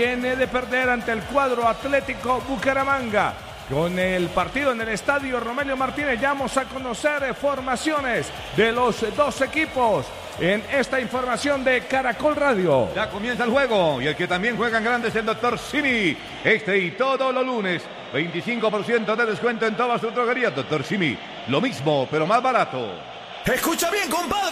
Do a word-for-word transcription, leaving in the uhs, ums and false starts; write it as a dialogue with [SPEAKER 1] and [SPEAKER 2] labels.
[SPEAKER 1] viene de perder ante el cuadro Atlético Bucaramanga. Con el partido en el estadio Romelio Martínez ya vamos a conocer formaciones de los dos equipos en esta información de Caracol Radio.
[SPEAKER 2] Ya comienza el juego y el que también juega en grande es el doctor Simi. Este y todos los lunes, veinticinco por ciento de descuento en todas sus droguerías. doctor Simi, lo mismo pero más barato.
[SPEAKER 3] Escucha bien, compadre.